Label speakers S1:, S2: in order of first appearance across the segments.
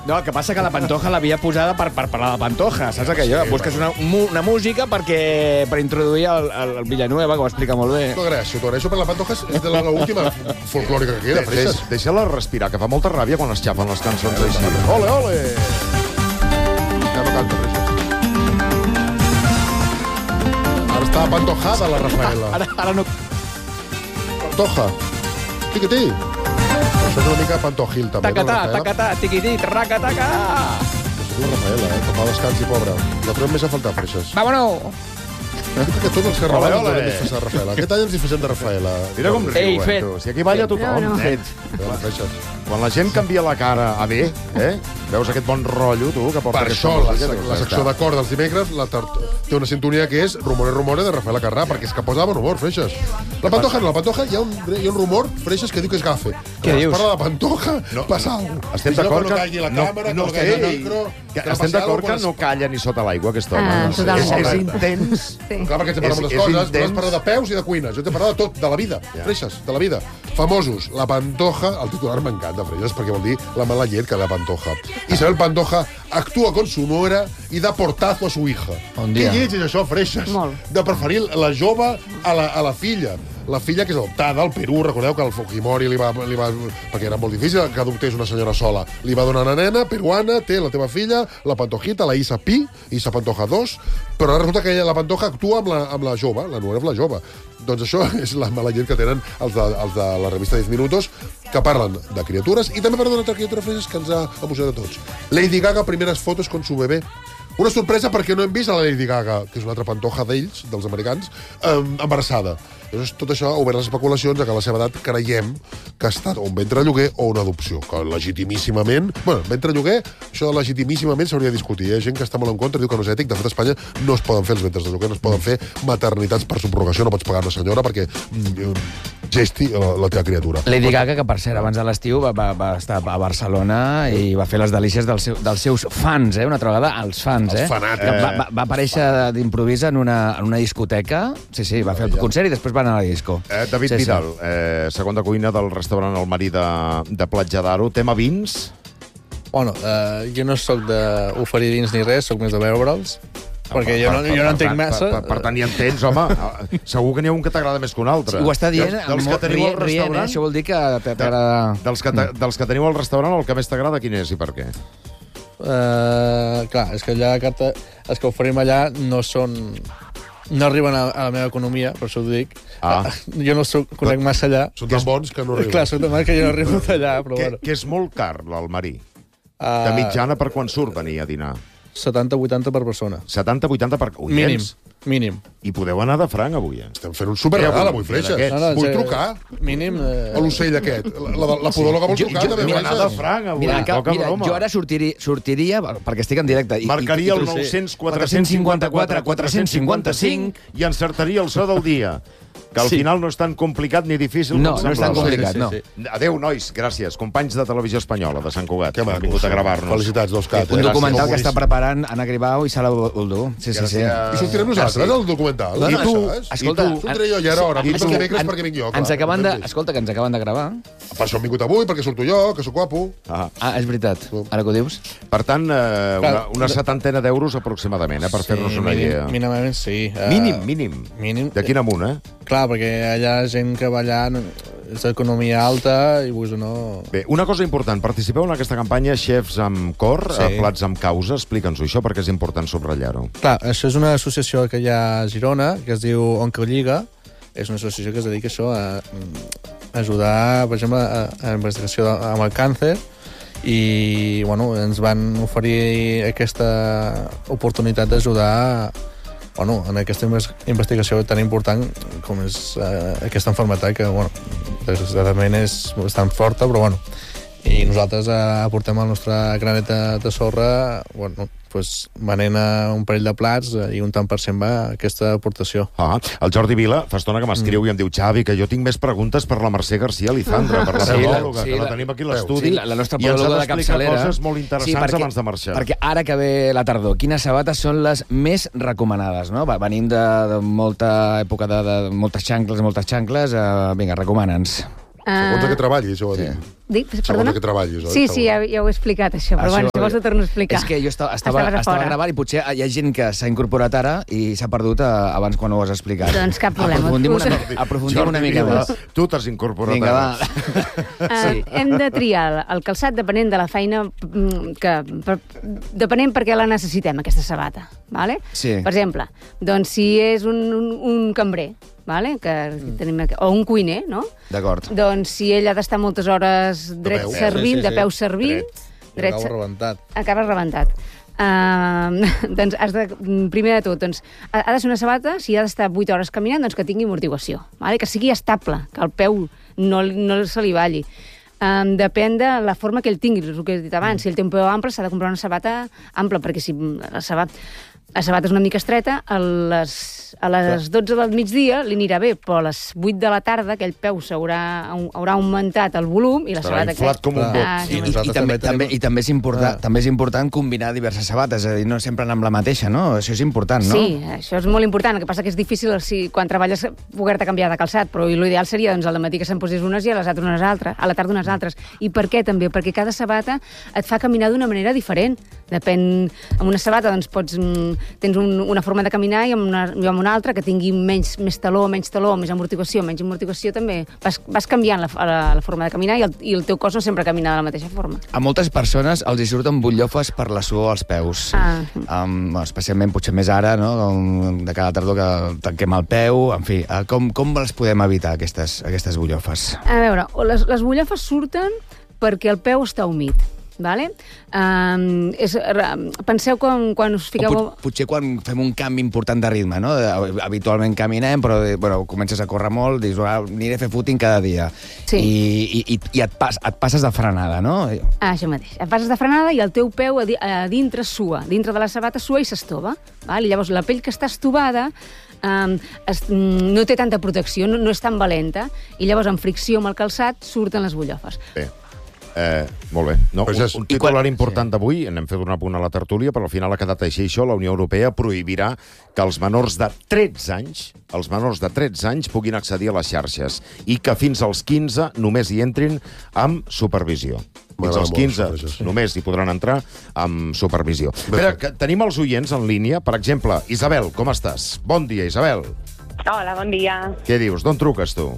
S1: No, el que passa que la Pantoja l'havia posada per parlar de Pantoja, saps aquello? Busques una música per introduir el Villanueva, que ho explica molt bé.
S2: T'ho agraeixo, però la Pantoja és de l'última folclòrica que queda, Freixas.
S3: Deixa-la respirar, que fa molta ràbia quan es xafen les cançons així.
S2: Ole, ole! Ja no canta, Freixas. Ara està pantojada, la Rafaela.
S1: Ara no...
S2: Pantoja. Tiqui-ti. Això és una mica pantojil, també.
S1: Tacatà, tiqui-tit, raca-taca.
S2: Això és la Rafaela, que fa descansi, pobra. La trobem més a faltar, Freixas.
S1: Vámonos!
S2: Que tots els carnavals ens haurem disfressar de Rafaela. Aquest any ens disfressem de Rafaela.
S3: Mira com riu,
S1: fet.
S3: tu. Si aquí balla tothom. Quan la gent canvia la cara a bé, veus aquest bon rotllo, tu, que porta
S2: per
S3: aquesta
S2: això,
S3: música.
S2: la secció de cor dels dimecres té una sintonia que és Rumore de Rafaela Carrà, perquè és que posa bon humor, Freixas. La Pantoja no, la Pantoja hi ha un rumor, Freixas, que diu que és gafe.
S1: Què dius?
S2: Parla de la Pantoja, passa alguna cosa.
S3: Estem d'acord
S2: que no caigui la càmera, que no caigui el micro...
S3: Estem d'acord que no calla ni sota l'aigua, aquest home. És intens.
S2: Clar, perquè ens hem parlat moltes coses. Tu has parlat de peus i de cuines. Jo t'he parlat de tot, de la vida. Freixas, de la vida. Famosos. La Pantoja, el titular m'encanta, Freixas, perquè vol dir la mala llet que la Pantoja. Isabel Pantoja actua con su nuera i da portazo a su hija.
S1: Bon dia.
S2: Què lleig és això, Freixas? De preferir la jove a la filla. La filla que és adoptada al Perú, recordeu que el Fujimori li va... Perquè era molt difícil que adoptés una senyora sola. Li va donar una nena peruana, té la teva filla, la Pantojita, la Isa Pi, Isa Pantoja 2, però ara resulta que la Pantoja actua amb la jove, la nuera amb la jove. Doncs això és la mala gent que tenen els de la revista 10 Minutos, que parlen de criatures, i també parlen d'una altra criatura, Freixas, que ens ha emocionat a tots. Lady Gaga, primeres fotos con su bebé. Una sorpresa perquè no hem vist a la Lady Gaga, que és una altra Pantoja d'ells, dels americans, embarassada. Llavors, tot això ha obert les especulacions que a la seva edat creiem que ha estat un ventre lloguer o una adopció, que legitimíssimament... Bueno, ventre lloguer, això legitimíssimament s'hauria de discutir. Hi ha gent que està molt en contra, diu que no és ètic. De fet, a Espanya no es poden fer els ventres de lloguer, no es poden fer maternitats per subrogació, no pots pagar una senyora perquè gesti la teva criatura.
S1: Lady Gaga, que per cert, abans de l'estiu va estar a Barcelona i va fer les delícies dels seus fans, una altra vegada, els fans,
S2: Els fanàtics.
S1: Va aparèixer d'improvisa en una discoteca, sí, va fer el concert i després va anar a la disco.
S3: David Vidal, segon de cuina del restaurant El Marí de Platja d'Aro. Tema vins?
S4: Bueno, jo no sóc d'oferir vins ni res, sóc més de beure'ls. Perquè jo no entenc massa.
S3: Per tant, hi entens, home. Segur que n'hi ha un que t'agrada més que un altre.
S1: Ho està dient rient, això vol dir que t'agrada...
S3: Dels que teniu al restaurant, el que més t'agrada, quin és i per què?
S4: Clar, és que allà els que oferim allà no arriben a la meva economia, per això ho dic. Jo no conec massa allà.
S2: Són tan bons que no arriben.
S4: Clar, són tan bons que jo no arribo allà, però bueno.
S3: Que és molt car, l'Almarí. De mitjana, per quan surt venir a dinar?
S4: 70-80 per persona.
S3: 70-80 per...
S4: Mínim.
S3: I podeu anar de franc, avui,
S2: Estem fent un superregal, avui, Freixas. Vull trucar.
S4: Mínim.
S2: A l'ocell aquest. La podòloga vol trucar, també,
S3: Freixas. Anar de franc, avui.
S1: Mira, jo ara sortiria, perquè estic en directe...
S3: Marcaria el 900-454-455 i encertaria el so del dia. Que al final no és tan complicat ni difícil.
S1: No és tan complicat, no.
S3: Adéu, nois, gràcies. Companys de Televisió Espanyola, de Sant Cugat, que han vingut a gravar-nos.
S2: Felicitats, d'Oscat.
S1: Un documental que està preparant Anna Gribau i Sala Oldú. Sí.
S2: I sortirem nosaltres, el documental.
S1: I tu, escolta...
S2: Sortiré jo, ja era hora. Vinc els dimecres perquè vinc jo.
S1: Escolta, que ens acaben de gravar.
S2: Per això hem vingut avui, perquè surto jo, que sóc guapo.
S1: És veritat. Ara que ho dius.
S3: Per tant, una setantena d'euros aproximadament, per fer-nos una idea.
S4: Mínimament, sí.
S3: Mínim. De quin amunt,
S4: Clar, perquè allà gent que va allà és d'economia alta i vos no...
S3: Bé, una cosa important, participeu en aquesta campanya Xefs amb Cor, Plats amb Causa. Explica'ns-ho, això, perquè és important subratllar-ho.
S4: Clar, això és una associació que hi ha a Girona, que es diu Oncolliga. És una associació que es dedica a això, a ajudar, per exemple, a investigació amb el càncer. I, bueno, ens van oferir aquesta oportunitat d'ajudar en aquesta investigació tan important com és aquesta malaltia que, desgraciadament és bastant forta, però, i nosaltres aportem el nostre granet de sorra, venent un parell de plats i un tant per cent va a aquesta aportació.
S3: El Jordi Vila fa estona que m'escriu i em diu: Xavi, que jo tinc més preguntes per la Mercè García Lizandra, per la podòloga, que la tenim aquí a l'estudi,
S1: la nostra podòloga de capçalera.
S3: I ens ha d'explicar coses molt interessants abans de marxar.
S1: Perquè ara que ve la tardor, quines sabates són les més recomanades, no? Venim de molta època de moltes xancles, vinga, recomana'ns.
S2: Segons que treballis, ho
S1: Sí.
S2: dic.
S4: Segons
S2: Segons que treballis, oi?
S4: Sí, ja ho he explicat, això, però bueno, si vols ho torno a explicar.
S1: És que jo estava gravant i potser hi ha gent que s'ha incorporat ara i s'ha perdut abans quan ho has explicat.
S4: Doncs cap problema.
S1: Aprofundim una mica més.
S3: Tu t'has incorporat
S1: Vinga,
S3: ara.
S1: va.
S4: Hem de triar el calçat depenent de la feina, depenent perquè la necessitem, aquesta sabata. Vale?
S1: Sí.
S4: Per exemple, doncs si és un cambrer, vale? Tenim aquí, o un cuiner, no?
S1: D'acord.
S4: Doncs si ell ha d'estar moltes hores dret
S2: peu.
S4: servint,
S1: Sí.
S4: de peu servint,
S5: Acaba rebentat.
S4: acabes rebentat. Doncs primer de tot, doncs, ha de ser una sabata, si ha d'estar 8 hores caminant, doncs que tingui amortiguació, vale? Que sigui estable, que el peu no se li balli. Depèn de la forma que ell tingui, és el que he dit abans. Si ell té un peu ample, s'ha de comprar una sabata ampla, perquè si la sabata és una mica estreta, a les 12 del migdia li anirà bé, però a les 8 de la tarda aquell peu haurà augmentat el volum i la
S3: Estarà
S4: sabata...
S3: inflat com un bot.
S1: I també és important combinar diverses sabates, és a dir, no sempre anar amb la mateixa, no? Això és important, no?
S4: Sí, això és molt important. El que passa que és difícil quan treballes poder-te canviar de calçat, però l'ideal seria doncs, al matí que se'n posés unes i a les altres unes altres, a la tarda unes altres. I per què també? Perquè cada sabata et fa caminar d'una manera diferent. Depèn, amb una sabata doncs, tens una forma de caminar i amb una altra que tingui més taló, més amortiguació també. Vas canviant la forma de caminar i el teu cos no sempre camina de la mateixa forma.
S1: A moltes persones els hi surten butllofes per la suor als peus. Especialment potser més ara, no? De cada tardor que tanquem el peu, en fi. Com les podem evitar, aquestes bullofes?
S4: A veure, les bullofes surten perquè el peu està humit. Vale? Penseu quan us fiqueu...
S1: Potser quan fem un canvi important de ritme, no? Habitualment caminem, però comences a córrer molt, dius, aniré a fer footing cada dia.
S4: Sí.
S1: I et passes de frenada, no?
S4: Això mateix. Et passes de frenada i el teu peu a dintre sua. Dintre de la sabata sua i s'estova. I llavors la pell que està estovada no té tanta protecció, no és tan valenta, i llavors en fricció amb el calçat surten les bullofes.
S3: Bé. Molt bé. No, un titular important d'avui, n'hem fet un apunt a la tertúlia, però al final ha quedat així això, la Unió Europea prohibirà que els menors de 13 anys puguin accedir a les xarxes i que fins als 15 només hi entrin amb supervisió. Fins als 15 només hi podran entrar amb supervisió. Espera, que tenim els oients en línia. Per exemple, Isabel, com estàs? Bon dia, Isabel.
S6: Hola, bon dia.
S3: Què dius? D'on truques, tu?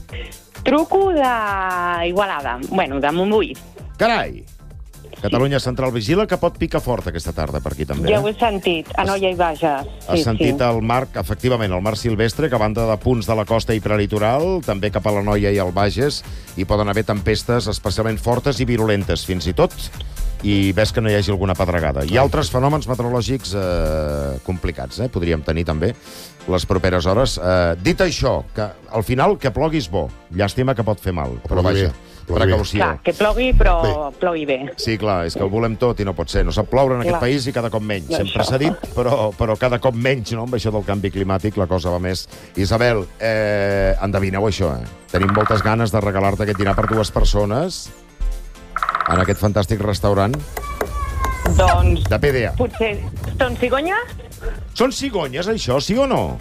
S6: Truco d'Igualada, bueno, de Montbui.
S3: Carai! Catalunya Central vigila que pot picar fort aquesta tarda per aquí també.
S6: Ja ho he sentit, a Noia i Bages.
S3: Has sentit el mar, efectivament, el mar silvestre, que a banda de punts de la costa i prelitoral, també cap a la Noia i el Bages, hi poden haver tempestes especialment fortes i virulentes, fins i tot, i ves que no hi hagi alguna pedregada. Hi ha altres fenòmens meteorològics complicats, podríem tenir també les properes hores. Dit això, que al final que ploguis bo, llàstima que pot fer mal, però vaja, precaució.
S6: Clar, que plogui, però plogui bé.
S3: Sí, clar, és que ho volem tot i no pot ser. No sap ploure en aquest país i cada cop menys. Sempre s'ha dit, però cada cop menys, no? Amb això del canvi climàtic la cosa va més. Isabel, endevineu això, Tenim moltes ganes de regalar-te aquest dinar per 2 persones en aquest fantàstic restaurant.
S6: Doncs...
S3: De PDA.
S6: Potser... Són cigonyes?
S3: Són cigonyes, això, sí o no?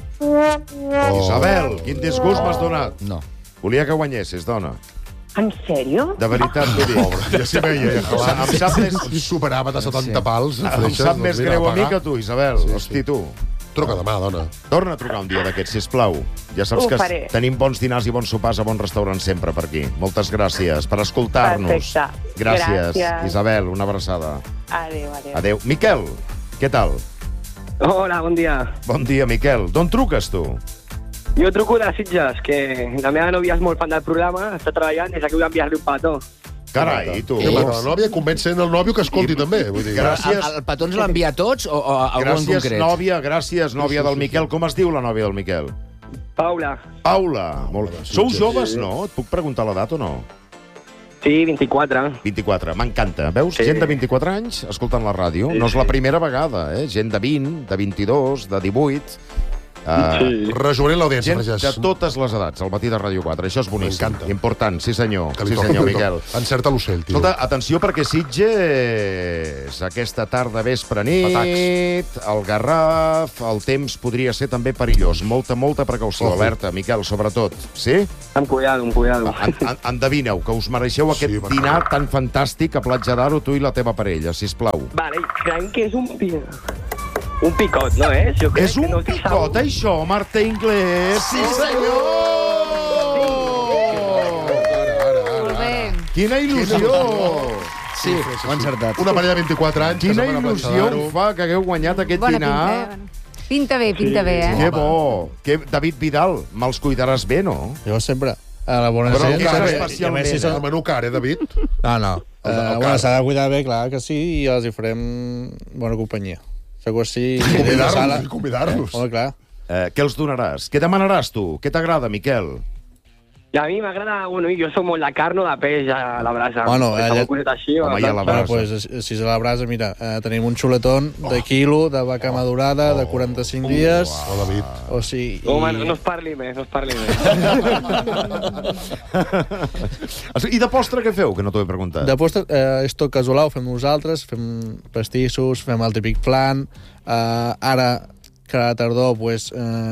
S3: Isabel, quin disgust m'has donat.
S1: No.
S3: Volia que guanyessis, dona.
S6: En sèrio?
S3: De veritat, t'ho dic.
S2: Ja s'hi veia.
S3: Em sap més...
S2: Superava de 70 pals.
S3: Em sap més greu a mi que tu, Isabel. Hosti, tu.
S2: Truca demà, dona.
S3: Torna a trucar un dia d'aquests, sisplau. Ja saps que tenim bons dinars i bons sopars a bons restaurants sempre per aquí. Moltes gràcies per escoltar-nos.
S6: Perfecte.
S3: Gràcies, Isabel, una abraçada.
S6: Adéu, adéu.
S3: Adéu. Miquel, què tal?
S7: Hola, bon dia.
S3: Bon dia, Miquel. D'on truques, tu?
S7: Jo truco de Sitges, que la meva nòvia és molt fan del programa, està treballant, des d'aquí vull enviar-li un petó.
S3: Carai, i tu?
S2: La nòvia convencent el nòvio que escolti també. Vull dir,
S3: gràcies.
S1: El petó ens l'envia a tots o a algú en concret?
S3: Gràcies, nòvia del Miquel. Com es diu la nòvia del Miquel?
S7: Paula.
S3: Paula. Sou joves, no? Et puc preguntar l'edat o no?
S7: Sí, 24.
S3: 24, m'encanta. Veus? Gent de 24 anys escoltant la ràdio. No és la primera vegada, Gent de 20, de 22, de 18...
S2: rejuvenint l'audiència,
S3: gent de totes les edats, al matí de Ràdio 4. Això és boníssim.
S2: M'encanta.
S3: Important, sí senyor. Sí senyor, Miquel.
S2: Encerta l'ocell, tio.
S3: Escolta, atenció, perquè Sitges aquesta tarda, vespre, nit, el Garraf, el temps podria ser també perillós. Molta precaució, alerta, Miquel, sobretot. Sí?
S7: Amb cuidado.
S3: Endevineu, que us mereixeu aquest dinar tan fantàstic a Platja d'Aro, tu i la teva parella, sisplau.
S7: Vale, creiem que és un picot, no és?
S3: És un picot, això, Marta Inglés? Sí, senyor!
S5: Molt bé.
S3: Quina il·lusió!
S1: Sí, ho ha encertat.
S2: Una parella de 24 anys.
S3: Quina il·lusió em fa que hagueu guanyat aquest dinar.
S5: Pinta bé, eh?
S3: Que bo. David Vidal, me'ls cuidaràs bé, no?
S4: Jo sempre. A la bona
S3: Però
S4: gent.
S3: especialment,
S2: El menú car, David?
S4: No. Bueno, s'ha de cuidar bé, clar que sí, i els hi farem bona companyia. Segur sí.
S2: Convidar-los.
S4: Home, clar.
S3: Què els donaràs? Què demanaràs tu? Què t'agrada, Miquel?
S7: I a mi m'agrada, jo som molt de carn o de peix a la brasa.
S4: Bueno,
S7: així,
S3: home, i a la brasa.
S4: Pues, si és a la brasa, mira, tenim un xuletón de quilo de vaca madurada de 45 dies.
S2: David.
S4: O sigui...
S7: Home, no es parli més.
S3: I de postre què feu, que no t'ho he preguntat?
S4: De postre és tot casolà, ho fem nosaltres, fem pastissos, fem el típic flan. Ara, que a la tardor, pues,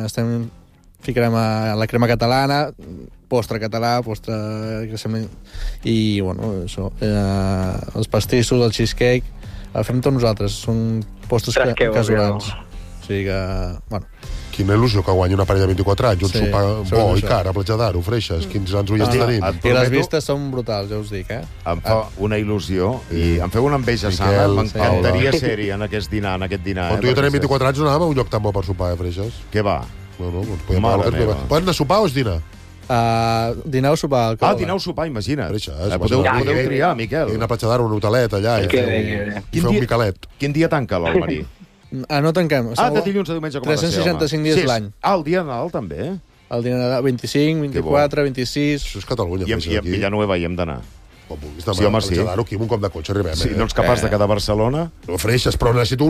S4: ficarem a la crema catalana, postre català, postre creixement, i, bueno, això, els pastissos, el cheesecake, el fem tots nosaltres, són postres casolans. O sigui que, bueno...
S2: Quina il·lusió que guanyi una parella de 24 anys, un sopar bo i car a Platja d'Aro, Freixes, quins anys ulls tenim.
S4: I les vistes són brutals, ja us dic,
S3: Em fa una il·lusió i em feu una enveja sana. M'encantaria ser-hi en aquest dinar.
S2: Quan tu i jo tenim 24 anys no anàvem a un lloc tan bo per sopar, Freixes?
S3: Què va?
S2: Bueno, podem anar a sopar o és dinar?
S4: Dinar o sopar?
S3: Dinar o sopar, imagina't.
S2: Freixes.
S3: Podeu triar, Miquel.
S2: I anar a Platja d'Aro, un hotelet allà, i fer un miquelet.
S3: Quin dia tanca l'Almerí?
S4: No tanquem.
S3: De dilluns a diumenge com ha de ser,
S4: 365 dies l'any.
S3: El dia de Nadal també?
S4: El dia de Nadal, 25, 24, 26...
S2: Això és Catalunya.
S3: I a Villanueva hi hem d'anar.
S2: Sí, home, sí. Aquí amb un cop de cotxe arribem.
S3: Sí, no ets capaç de quedar a Barcelona?
S2: No, Freixes, però necessito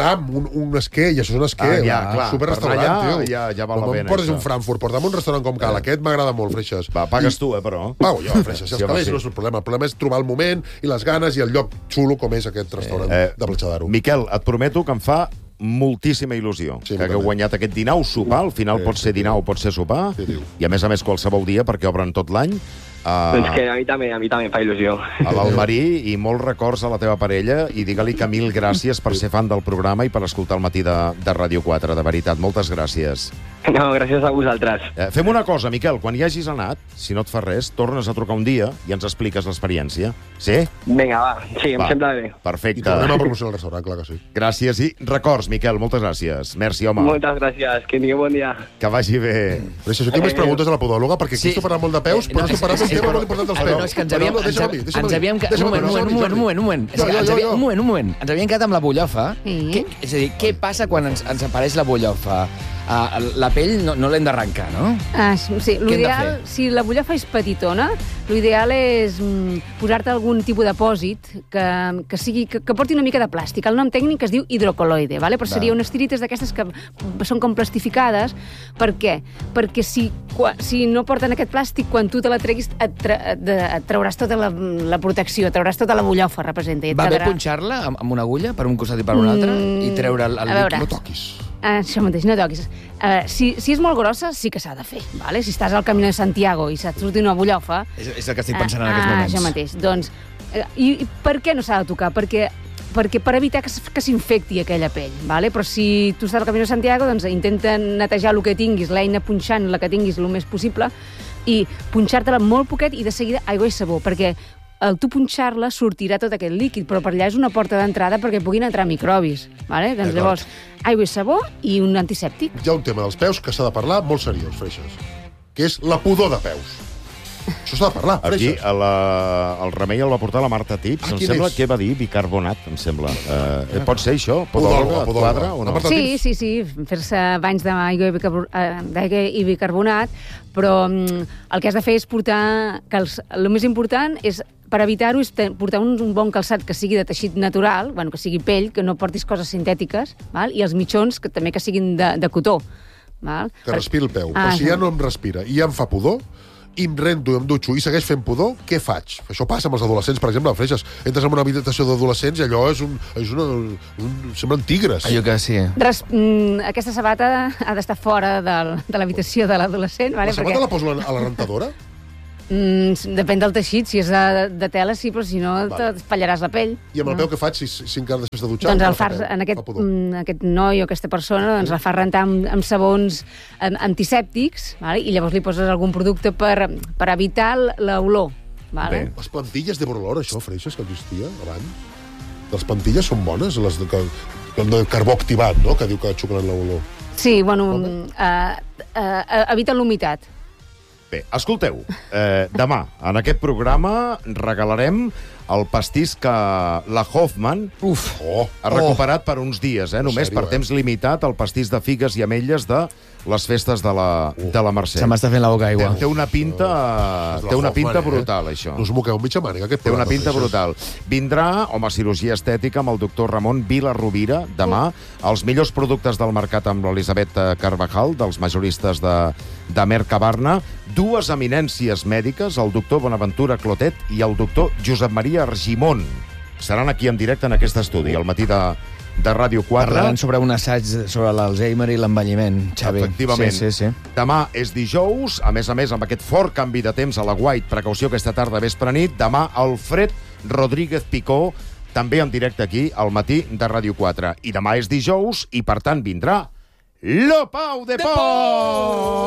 S2: un esquer, i això és un esquer.
S3: Clar.
S2: Superrestaurant, tio.
S3: Ja val la pena.
S2: No portes un Frankfurt, porta'm un restaurant com cal. Aquest m'agrada molt, Freixes.
S3: Va, pagues tu, però.
S2: Pago jo, Freixes. Els calés no és el problema. El problema és trobar el moment i les ganes i el lloc xulo com és aquest restaurant de Platja d'Aro.
S3: Miquel, et prometo que em fa moltíssima il·lusió que hagueu guanyat aquest dinar o sopar. Al final pot ser dinar o pot ser sopar. I a més qualsevol dia, perquè obren tot l'any.
S7: Doncs que a mi també em fa il·lusió.
S3: A l'Almerí, i molts records a la teva parella, i digue-li que mil gràcies per ser fan del programa i per escoltar el matí de Ràdio 4, de veritat. Moltes gràcies.
S7: No, gràcies a vosaltres.
S3: Fem una cosa, Miquel, quan hi hagis anat, si no et fa res, tornes a trucar un dia i ens expliques l'experiència. Sí?
S7: Vinga, va. Sí, em sembla bé.
S3: Perfecte.
S2: I tornem a promocionar el restaurant, clar que sí.
S3: Gràcies i records, Miquel, moltes gràcies. Merci, home.
S7: Moltes gràcies, que tingueu bon dia.
S3: Que vagi bé.
S2: Freixes, jo tinc més preguntes a la podòloga, perquè aquí estic parlant molt de peus, però estic parlant d'un tema molt important dels peus.
S1: No, és que ens havíem... Un moment. Ens havíem quedat amb la bullofa. És a dir, què passa quan ens apareix la bullofa? La pell no l'hem d'arrencar, no?
S5: Sí, l'ideal, si la bullofa és petitona, l'ideal és posar-te algun tipus de pòsit que porti una mica de plàstic. El nom tècnic es diu hidrocoloide, però seria unes tirites d'aquestes que són com plastificades. Per què? Perquè si no porten aquest plàstic, quan tu te la treguis et trauràs tota la protecció, trauràs tota la bullofa, representa.
S1: Va bé punxar-la amb una agulla per un costat i per un altre i treure el líquid?
S2: No toquis.
S5: Això mateix, no toquis. Si és molt grossa, sí que s'ha de fer. Si estàs al Camino de Santiago i se't surt una bullofa...
S1: És el que estic pensant en aquests moments.
S5: Això mateix. Doncs, i per què no s'ha de tocar? Perquè per evitar que s'infecti aquella pell. Però si tu estàs al Camino de Santiago, doncs intenta netejar el que tinguis, l'eina punxant la que tinguis el més possible, i punxar-te-la molt poquet i de seguida aigua i sabó, perquè al tu punxar-la sortirà tot aquest líquid, però per allà és una porta d'entrada perquè puguin entrar microbis. Doncs llavors, aigua i sabó i un antisèptic.
S2: Hi ha un tema dels peus que s'ha de parlar molt seriós, Freixes, que és la pudor de peus. Això s'ha de parlar,
S3: Freixes.
S2: Freixes.
S3: Aquí el remei el va portar la Marta Tips. Em sembla que va dir bicarbonat, em sembla. Pot ser això? Podòloga, et quadra o no?
S5: Sí, fer-se banys d'aigua i bicarbonat, però el que has de fer és portar... El més important és, per evitar-ho, és portar un bon calçat que sigui de teixit natural, que sigui pell, que no portis coses sintètiques, i els mitjons que també que siguin de cotó.
S2: Que respiri el peu. Però si ja no em respira i ja em fa pudor, i em rento i em dutxo i segueix fent pudor, què faig? Això passa amb els adolescents, per exemple, a Freixes. Entres en una habitació d'adolescents i allò semblen tigres.
S1: Allò que sí.
S5: Aquesta sabata ha d'estar fora de l'habitació de l'adolescent.
S2: La sabata la poso a la rentadora?
S5: Depèn del teixit. Si és de tela, sí, però si no, t'espatllaràs la pell.
S2: I amb el peu què faig si encara després de dutxar?
S5: Doncs el fas, aquest noi o aquesta persona, doncs la fa rentar amb sabons antisèptics, i llavors li poses algun producte per evitar l'olor.
S2: Les plantilles de Borolor, això, Freixes, que existia abans? Les plantilles són bones? Les de carbó activat, no?, que diu que xuclen l'olor.
S5: Sí, bueno, evita l'humitat.
S3: Bé, escolteu, demà en aquest programa regalarem el pastís que la Hoffman ha recuperat per uns dies, només per temps limitat, el pastís de figues i ametlles de les festes de la Mercè.
S1: Se m'està fent la boca aigua.
S3: Té una pinta brutal, això.
S2: No us moqueu mitja màniga, aquest
S3: programa. Té una pinta
S2: brutal.
S3: Vindrà, cirurgia estètica amb el doctor Ramon Vila-Rovira, demà, els millors productes del mercat amb l'Elisabet Carvajal, dels majoristes de Mercabarna, dues eminències mèdiques, el doctor Bonaventura Clotet i el doctor Josep Maria Argimon. Seran aquí en directe en aquest estudi, al matí de Ràdio 4.
S1: Parlaran sobre un assaig sobre l'Alzheimer i l'envelliment, Xavi.
S3: Efectivament.
S1: Sí.
S3: Demà és dijous, a més, amb aquest fort canvi de temps a la White, precaució aquesta tarda vespre nit. Demà, Alfred Rodríguez Picó, també en directe aquí, al matí de Ràdio 4. I demà és dijous, i per tant vindrà Lo Pau de Pau!